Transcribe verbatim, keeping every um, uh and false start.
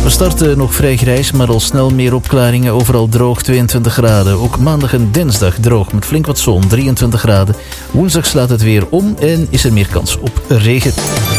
We starten nog vrij grijs, maar al snel meer opklaringen. Overal droog, tweeëntwintig graden. Ook maandag en dinsdag droog met flink wat zon, drieëntwintig graden. Woensdag slaat het weer om en is er meer kans op regen.